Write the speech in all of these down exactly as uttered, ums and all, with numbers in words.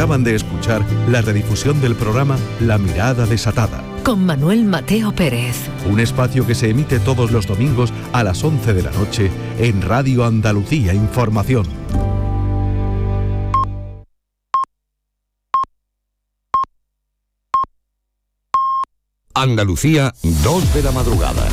Acaban de escuchar la redifusión del programa La Mirada Desatada, con Manuel Mateo Pérez. Un espacio que se emite todos los domingos a las once de la noche en Radio Andalucía Información. Andalucía, dos de la madrugada.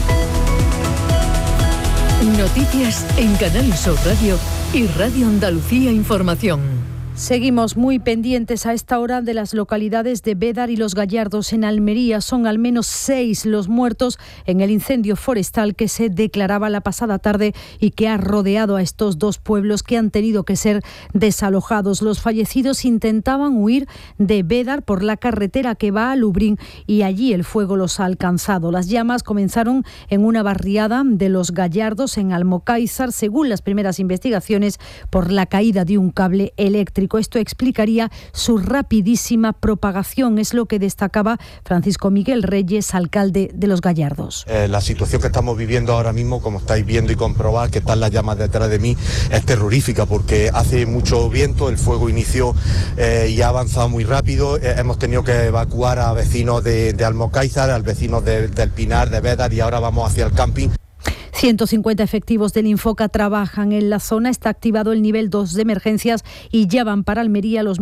Noticias en Canal Sur Radio y Radio Andalucía Información. Seguimos muy pendientes a esta hora de las localidades de Bédar y Los Gallardos en Almería. Son al menos seis los muertos en el incendio forestal que se declaraba la pasada tarde y que ha rodeado a estos dos pueblos que han tenido que ser desalojados. Los fallecidos intentaban huir de Bédar por la carretera que va a Lubrín y allí el fuego los ha alcanzado. Las llamas comenzaron en una barriada de Los Gallardos en Almocáizar, según las primeras investigaciones, por la caída de un cable eléctrico. Esto explicaría su rapidísima propagación, es lo que destacaba Francisco Miguel Reyes, alcalde de Los Gallardos. Eh, la situación que estamos viviendo ahora mismo, como estáis viendo y comprobar que están las llamas detrás de mí, es terrorífica porque hace mucho viento, el fuego inició eh, y ha avanzado muy rápido. Eh, hemos tenido que evacuar a vecinos de, de Almocáizar, a vecinos de, del Pinar, de Bédar, y ahora vamos hacia el camping. ciento cincuenta efectivos del Infoca trabajan en la zona, está activado el nivel dos de emergencias y ya van para Almería los